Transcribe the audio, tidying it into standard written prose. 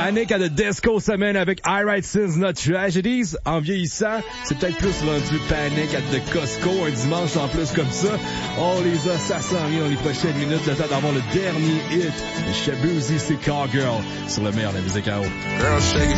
Panic at the Disco semaine avec I Write Sins Not Tragedies. En vieillissant, c'est peut-être plus rendu Panic at the Costco, un dimanche en plus comme ça. Oh les os, ça s'en vient dans les prochaines minutes, le temps d'avoir le dernier hit de Shabuzi, c'est Cowgirl, sur le meilleur de la musique à haut.